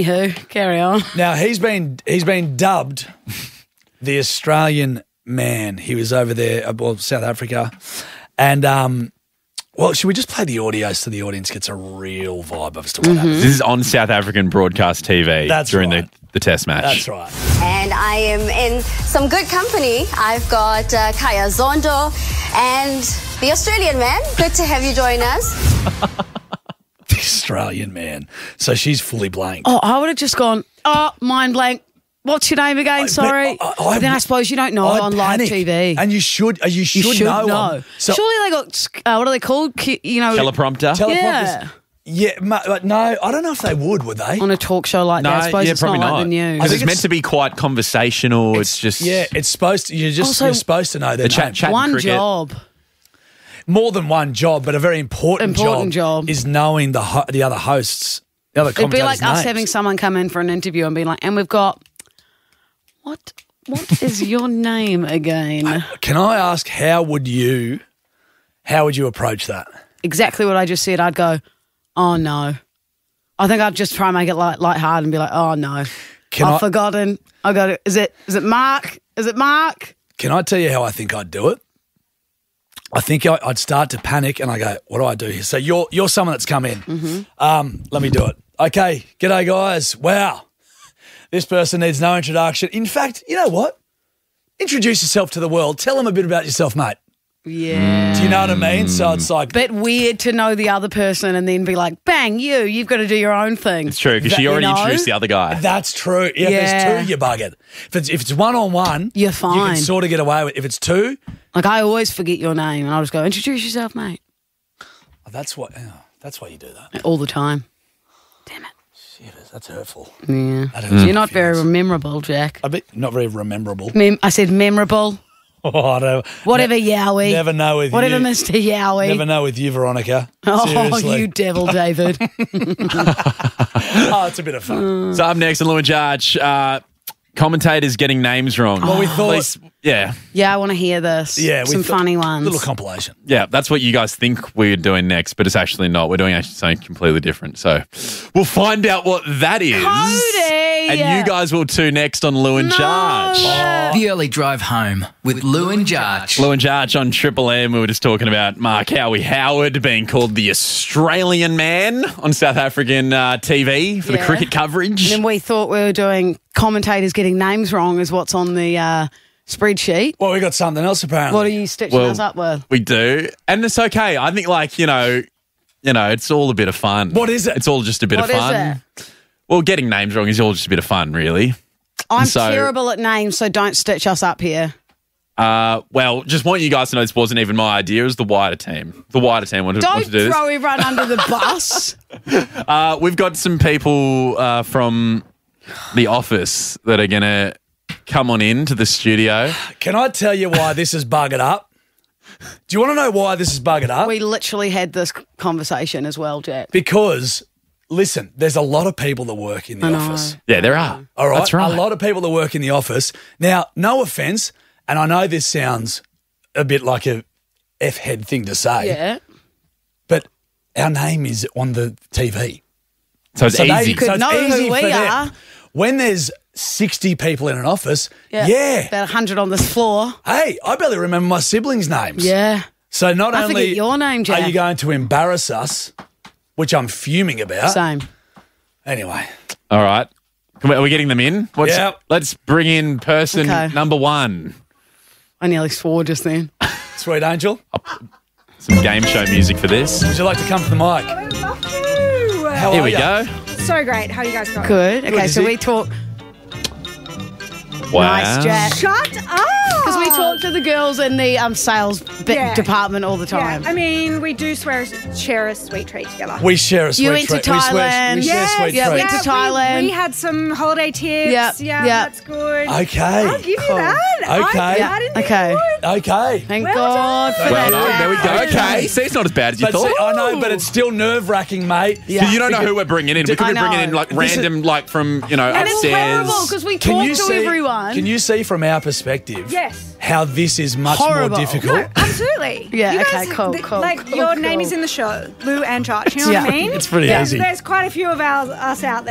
Anywho, carry on. Now, he's been dubbed the Australian man. He was over there, South Africa. And, should we just play the audio so the audience gets a real vibe as to what happened? This is on South African broadcast TV during the test match. That's right. And I am in some good company. I've got Kaya Zondo and the Australian man. Good to have you join us. The Australian man. So she's fully blank. Oh, I would have just gone, mind blank. What's your name again? Sorry. Then I suppose you don't know on live TV. And you should know. So, surely they got, what are they called? Teleprompter? Yeah. Yeah, but no, I don't know if they would they? On a talk show like that, I suppose it's probably not like the news. Because it's meant to be quite conversational. It's just... Yeah, it's supposed to, you're supposed to know their name. Chat one cricket. job. More than one job, but a very important job is knowing the other hosts, the other commentators' It'd be like us names. having someone come in for an interview and be like, and we've got, what is your name again? Can I ask, how would you approach that? Exactly what I just said. I'd go, oh no. I think I'd just try and make it lighthearted and be like, oh no. I've forgotten. I got it. Is it Mark? Is it Mark? Can I tell you how I think I'd do it? I think I'd start to panic and I go, what do I do here? So you're someone that's come in. Mm-hmm. Let me do it. Okay, g'day guys. Wow. This person needs no introduction. In fact, you know what? Introduce yourself to the world. Tell them a bit about yourself, mate. Yeah. Do you know what I mean? So it's like... Bit weird to know the other person and then be like, bang, you've got to do your own thing. It's true, because she already introduced the other guy. That's true. If there's two, you're buggered. If it's one-on-one, you're fine. You can sort of get away with it. If it's two... Like, I always forget your name and I'll just go, introduce yourself, mate. That's why you do that. All the time. Damn it. Shit, that's hurtful. Yeah. You're not very memorable, Jack. Not very rememberable. I said memorable. Oh, no. Whatever, Yowie. Never know with Whatever, you. Mr. Yowie. Never know with you, Veronica. Oh, Seriously. you devil, David. Oh, it's a bit of fun. So up next on Lou and Jarch, commentators getting names wrong. Well, we thought... Yeah, I want to hear this. Yeah, some funny ones. Little compilation. Yeah, that's what you guys think we're doing next, but it's actually not. We're doing actually something completely different. So we'll find out what that is. Cody! And you guys will too next on Lou and Jarch. The early drive home with Lou and Jarch. Lou and Jarch on Triple M. We were just talking about Mark Howie Howard being called the Australian man on South African TV for the cricket coverage. And then we thought we were doing commentators getting names wrong is what's on the spreadsheet. Well, we got something else apparently. What are you stitching us up with? We do. And it's okay. I think it's all a bit of fun. What is it? It's all just a bit of fun. What is it? Well, getting names wrong is all just a bit of fun, really. I'm terrible at names, so don't stitch us up here. Just want you guys to know this wasn't even my idea. It was the wider team. The wider team wanted to do this. Don't throw everyone under the bus. We've got some people from the office that are going to come on into the studio. Can I tell you why this is buggered up? Do you want to know why this is buggered up? We literally had this conversation as well, Jack. Because, listen, there's a lot of people that work in the office. Yeah, there are. All right? That's right. A lot of people that work in the office. Now, no offence, and I know this sounds a bit like a F-head thing to say. Yeah. But our name is on the TV. So it's easy. You could know easy who for we them. are. When there's 60 people in an office, About 100 on this floor. Hey, I barely remember my siblings' names. Yeah. So not I only forget your name, Jack. are you going to embarrass us, which I'm fuming about. Same. Anyway. All right. Are we getting them in? Yeah. Let's bring in person number one. I nearly swore just then. Sweet Angel. Some game show music for this. Would you like to come to the mic? I would love to. How Here are we ya? go. So great. How are you guys going? Good. Okay, so Izzy. we talk. Wow. Nice, Jack. Shut up. Because we talk to the girls in the sales department all the time. Yeah. I mean, we do share a sweet treat together. We share a sweet You went to treat. We Thailand. we share sweet Yeah, treats. went to Thailand. We had some holiday tips. Yeah. That's good. Okay. I'll give you that. Okay. I put that in the Okay. award. Okay. Thank Well God done. for Well that. done. Jack. There we go. Okay. See, it's not as bad as you But thought. see, I know, but it's still nerve-wracking, mate. Yeah. Because you don't know who we're bringing in. We could I be bringing know. in like This is- random, like from, And it's upstairs. terrible because we talk to everyone. Can you see from our perspective Yes. how this is much Horrible. more difficult? No, absolutely. Yeah, You okay, guys, cool. Your name cool. is in the show, Lou and Jarch. You know what I mean? It's pretty easy. There's quite a few of us out there.